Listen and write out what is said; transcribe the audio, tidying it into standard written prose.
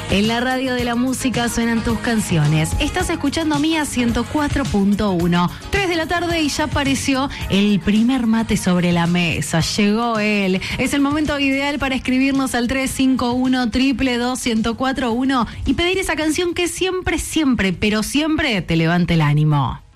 En la radio de la música suenan tus canciones. Estás escuchando Mía 104.1. 3 de la tarde y ya apareció el primer mate sobre la mesa. Llegó él. Es el momento ideal para escribirnos al 351-222-1041 y pedir esa canción que siempre, pero siempre te levante el ánimo.